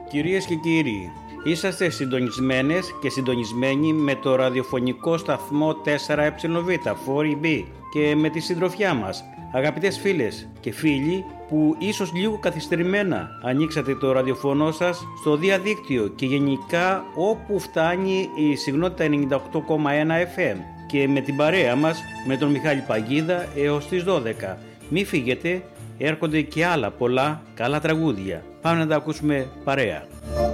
Κυρίες και κύριοι, είσαστε συντονισμένες και συντονισμένοι με το ραδιοφωνικό σταθμό 4ΕΒ, 4EB και με τη συντροφιά μας. Αγαπητές φίλες και φίλοι που ίσως λίγο καθυστερημένα ανοίξατε το ραδιοφωνό σας στο διαδίκτυο και γενικά όπου φτάνει η συχνότητα 98,1 FM και με την παρέα μας με τον Μιχάλη Παγίδα έως τις 12. Μη φύγετε, έρχονται και άλλα πολλά καλά τραγούδια. Πάμε να τα ακούσουμε παρέα.